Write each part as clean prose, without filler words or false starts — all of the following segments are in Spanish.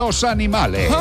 los animales.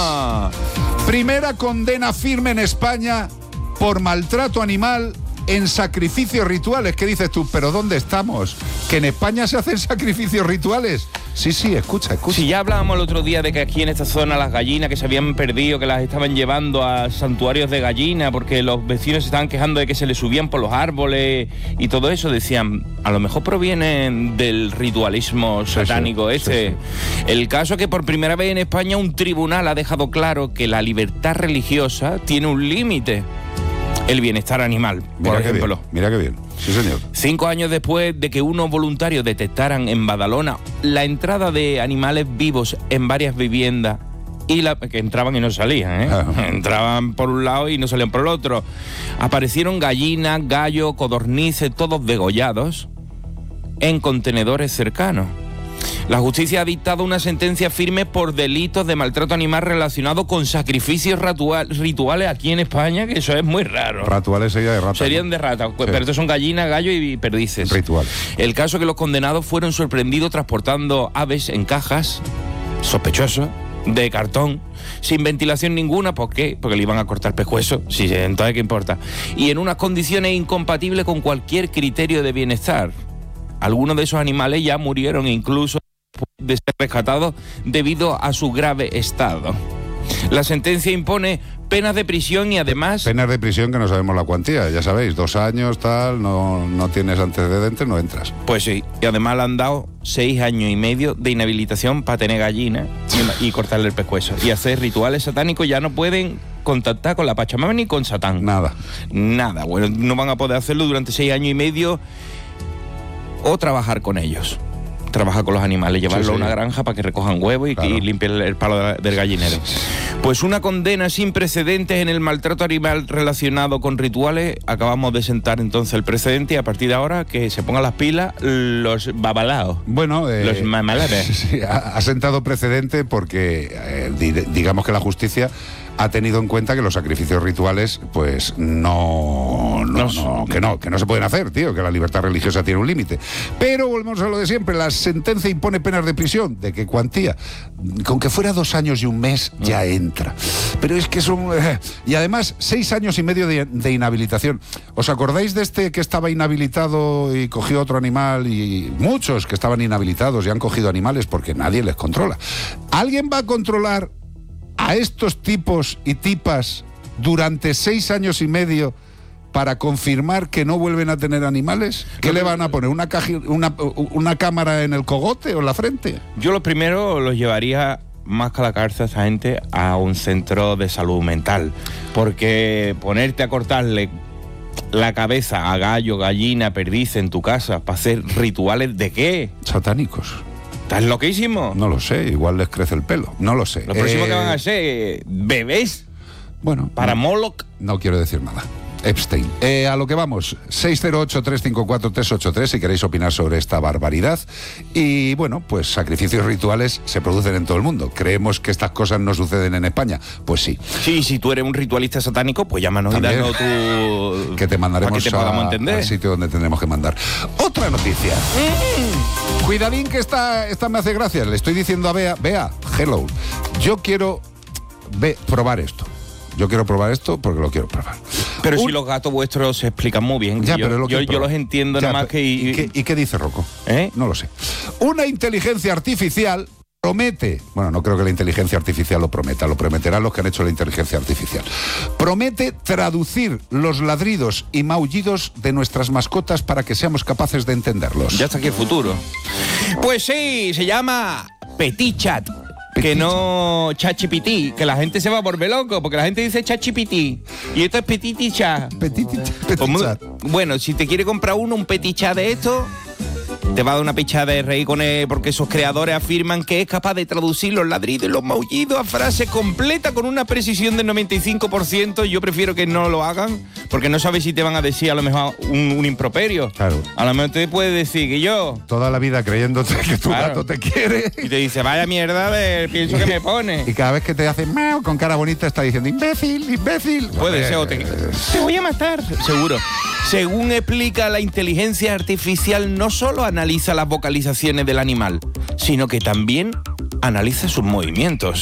Primera condena firme en España por maltrato animal en sacrificios rituales. ¿Qué dices tú? ¿Pero dónde estamos? ¿Que en España se hacen sacrificios rituales? Sí, escucha. Si ya hablábamos el otro día de que aquí en esta zona las gallinas que se habían perdido, que las estaban llevando a santuarios de gallina porque los vecinos se estaban quejando de que se les subían por los árboles y todo eso, decían, a lo mejor provienen del ritualismo satánico Sí. El caso es que por primera vez en España un tribunal ha dejado claro que la libertad religiosa tiene un límite. El bienestar animal, por ejemplo. Mira qué bien, sí señor. 5 años después de que unos voluntarios detectaran en Badalona la entrada de animales vivos en varias viviendas, que entraban y no salían, entraban por un lado y no salían por el otro, aparecieron gallinas, gallos, codornices, todos degollados en contenedores cercanos. La justicia ha dictado una sentencia firme por delitos de maltrato animal relacionado con sacrificios rituales aquí en España, que eso es muy raro. Rituales sería de rata. Serían de rata, sí. Pero estos son gallinas, gallos y perdices. Ritual. El caso es que los condenados fueron sorprendidos transportando aves en cajas, sospechosos, de cartón, sin ventilación ninguna. ¿Por qué? Porque le iban a cortar pescuezo. Sí, entonces ¿qué importa? Y en unas condiciones incompatibles con cualquier criterio de bienestar. Algunos de esos animales ya murieron incluso de ser rescatados debido a su grave estado. La sentencia impone penas de prisión y además... Penas de prisión que no sabemos la cuantía, ya sabéis, 2 años, tal, no tienes antecedentes, no entras. Pues sí, y además le han dado 6 años y medio de inhabilitación para tener gallina y cortarle el pescuezo. Y hacer rituales satánicos, ya no pueden contactar con la Pachamama ni con Satán. Nada, bueno, no van a poder hacerlo durante 6 años y medio o trabajar con ellos. Trabajar con los animales, llevarlo a una granja para que recojan huevos y limpien el palo del gallinero. Pues una condena sin precedentes en el maltrato animal relacionado con rituales. Acabamos de sentar entonces el precedente y a partir de ahora que se pongan las pilas los babalaos. Bueno, los mamalares. Sí, ha sentado precedente porque digamos que la justicia ha tenido en cuenta que los sacrificios rituales pues no se pueden hacer, tío, que la libertad religiosa tiene un límite. Pero volvemos a lo de siempre, la sentencia impone penas de prisión. ¿De qué cuantía? Con que fuera 2 años y 1 mes ya entra. Pero es que son... y además 6 años y medio de inhabilitación. ¿Os acordáis de este que estaba inhabilitado y cogió otro animal? Y muchos que estaban inhabilitados y han cogido animales porque nadie les controla. ¿Alguien va a controlar a estos tipos y tipas durante 6 años y medio para confirmar que no vuelven a tener animales? ¿Qué le van a poner? ¿Una cámara en el cogote o en la frente? Yo lo primero los llevaría más que a la cárcel a esa gente a un centro de salud mental, porque ponerte a cortarle la cabeza a gallo, gallina, perdiz en tu casa para hacer rituales ¿de qué? Satánicos. ¿Estás loquísimo? No lo sé, igual les crece el pelo, no lo sé. Lo próximo que van a ser bebés. Bueno, para Moloch. No quiero decir nada. Epstein. A lo que vamos, 608-354-383 si queréis opinar sobre esta barbaridad. Y bueno, pues sacrificios rituales se producen en todo el mundo. ¿Creemos que estas cosas no suceden en España? Pues sí. Sí, si tú eres un ritualista satánico, pues llámanos también, y danos tu... que te mandaremos para que te podamos entender. Al sitio donde tenemos que mandar. Otra noticia. Cuidadín que esta me hace gracia. Le estoy diciendo a Bea, hello, yo quiero probar esto. Yo quiero probar esto porque lo quiero probar. Pero si los gatos vuestros se explican muy bien. Ya, yo los entiendo nada más que... ¿Y qué dice Rocco? No lo sé. Una inteligencia artificial promete... Bueno, no creo que la inteligencia artificial lo prometa. Lo prometerán los que han hecho la inteligencia artificial. Promete traducir los ladridos y maullidos de nuestras mascotas para que seamos capaces de entenderlos. Ya está aquí el futuro. Pues sí, se llama Petit Chat. Que no ChatGPT, que la gente se va a volver loco, porque la gente dice ChatGPT y esto es Petit Chat. Petit Chat. Bueno, si te quiere comprar un Petit Chat de esto, te va a dar una pichada de reír con él, porque sus creadores afirman que es capaz de traducir los ladridos y los maullidos a frase completa con una precisión del 95%. Yo prefiero que no lo hagan, porque no sabes si te van a decir a lo mejor un improperio. Claro. A lo mejor te puede decir que yo... Toda la vida creyéndote que tu gato te quiere. Y te dice, vaya mierda de pienso que me pone. Y cada vez que te hace meow con cara bonita está diciendo, imbécil, imbécil. Puede ser, o te voy a matar. Seguro. Según explica la inteligencia artificial, no solo analiza las vocalizaciones del animal, sino que también analiza sus movimientos.